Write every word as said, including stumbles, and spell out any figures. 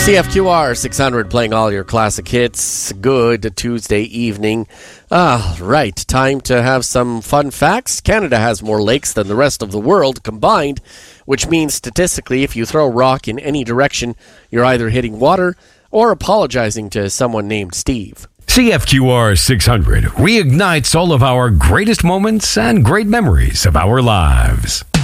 C F Q R six hundred playing all your classic hits. Good Tuesday evening. Ah, right. Time to have some fun facts. Canada has more lakes than the rest of the world combined, which means statistically, if you throw a rock in any direction, you're either hitting water or apologizing to someone named Steve. C F Q R six hundred reignites all of our greatest moments and great memories of our lives.